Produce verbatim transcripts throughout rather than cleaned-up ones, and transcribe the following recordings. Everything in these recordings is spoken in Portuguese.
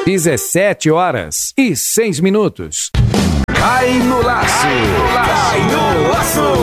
dezessete horas e seis minutos. Cai no laço! Cai no laço!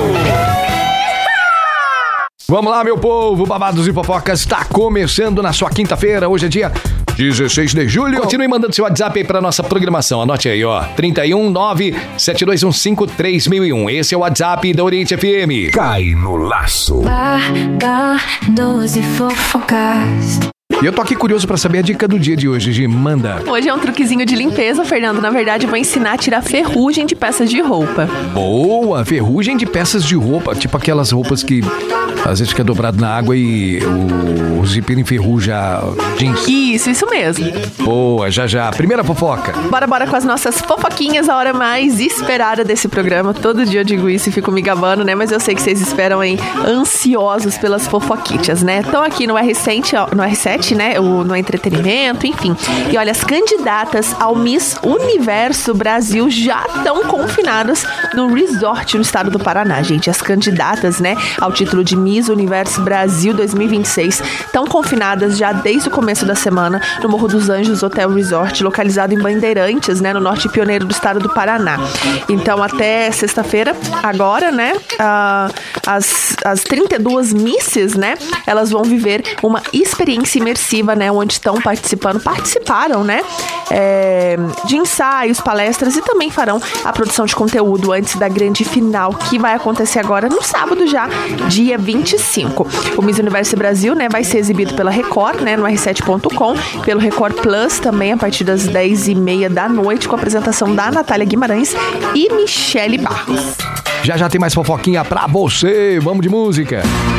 Vamos lá, meu povo, Babados e Fofocas está começando na sua quinta-feira, hoje é dia dezesseis de julho. Continue mandando seu WhatsApp aí para nossa programação, anote aí, ó, trinta e um, nove sete dois um cinco, três mil e um, esse é o WhatsApp da Oriente F M. Cai no laço. Babados e Fofocas. E eu tô aqui curioso pra saber a dica do dia de hoje, Gi, manda. Hoje é um truquezinho de limpeza, Fernando. Na verdade, eu vou ensinar a tirar ferrugem de peças de roupa. Boa, ferrugem de peças de roupa, tipo aquelas roupas que às vezes fica dobrado na água e o, o zíper enferruja jeans. Isso, isso mesmo. Boa, já já. Primeira fofoca. Bora, bora com as nossas fofoquinhas, a hora mais esperada desse programa. Todo dia eu digo isso e fico me gabando, né? Mas eu sei que vocês esperam aí, ansiosos pelas fofoquitas, né? Estão aqui no R sete, no R sete, né? O, no entretenimento, enfim. E olha, as candidatas ao Miss Universo Brasil já estão confinadas no resort no estado do Paraná, gente. As candidatas, né, ao título de Miss Universo Brasil dois mil e vinte e seis estão confinadas já desde o começo da semana no Morro dos Anjos Hotel Resort, localizado em Bandeirantes, né, no norte pioneiro do estado do Paraná. Então, até sexta-feira, agora, né, uh, as, as trinta e duas misses, né, elas vão viver uma experiência imersiva, né, onde estão participando, participaram, né, é, de ensaios, palestras e também farão a produção de conteúdo antes da grande final, que vai acontecer agora no sábado já, dia vinte e cinco. O Miss Universo Brasil, né, vai ser exibido pela Record, né, no R sete ponto com, pelo Record Plus também a partir das dez e meia da noite, com a apresentação da Natália Guimarães e Michele Barros. Já já tem mais fofoquinha pra você, vamos de música.